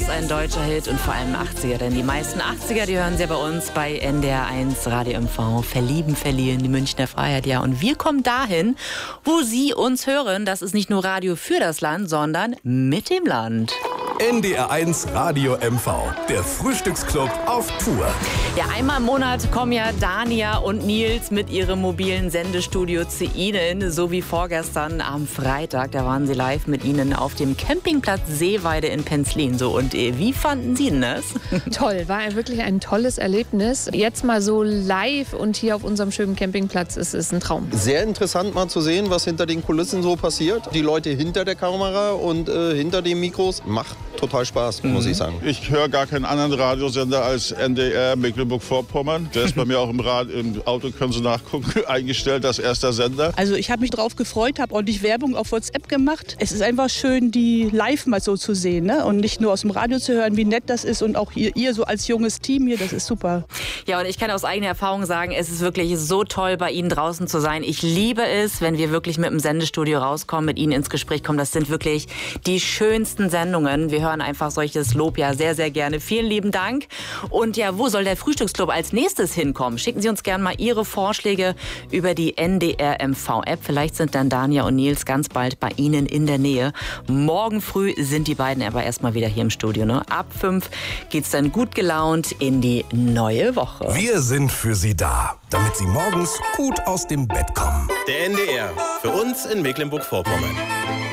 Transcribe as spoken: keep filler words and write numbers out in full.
ein deutscher Hit und vor allem achtziger, denn die meisten achtziger, die hören Sie bei uns bei N D R eins Radio M V. Verlieben, verlieren, die Münchner Freiheit, ja. Und wir kommen dahin, wo Sie uns hören. Das ist nicht nur Radio für das Land, sondern mit dem Land. N D R eins Radio M V, der Frühstücksclub auf Tour. Ja, einmal im Monat kommen ja Dania und Nils mit ihrem mobilen Sendestudio zu Ihnen, so wie vorgestern am Freitag. Da waren sie live mit Ihnen auf dem Campingplatz Seeweide in Penzlin. So, und wie fanden Sie denn das? Toll, war wirklich ein tolles Erlebnis. Jetzt mal so live und hier auf unserem schönen Campingplatz ist es ein Traum. Sehr interessant mal zu sehen, was hinter den Kulissen so passiert. Die Leute hinter der Kamera und äh, hinter den Mikros. Macht total Spaß, muss ich sagen. Ich höre gar keinen anderen Radiosender als N D R Mecklenburg-Vorpommern. Der ist bei mir auch im, Rad, im Auto, können Sie nachgucken, eingestellt als erster Sender. Also ich habe mich darauf gefreut, habe ordentlich Werbung auf WhatsApp gemacht. Es ist einfach schön, die live mal so zu sehen, ne? Und nicht nur aus dem Radio zu hören, wie nett das ist. Und auch ihr, ihr so als junges Team hier, das ist super. Ja, und ich kann aus eigener Erfahrung sagen, es ist wirklich so toll, bei Ihnen draußen zu sein. Ich liebe es, wenn wir wirklich mit dem Sendestudio rauskommen, mit Ihnen ins Gespräch kommen. Das sind wirklich die schönsten Sendungen. Wir hören einfach solches Lob ja sehr, sehr gerne. Vielen lieben Dank. Und ja, wo soll der Frühstücksclub als nächstes hinkommen? Schicken Sie uns gerne mal Ihre Vorschläge über die N D R M V-App. Vielleicht sind dann Dania und Nils ganz bald bei Ihnen in der Nähe. Morgen früh sind die beiden aber erstmal wieder hier im Studio. Ne? Ab fünf geht's dann gut gelaunt in die neue Woche. Wir sind für Sie da, damit Sie morgens gut aus dem Bett kommen. Der N D R, für uns in Mecklenburg-Vorpommern.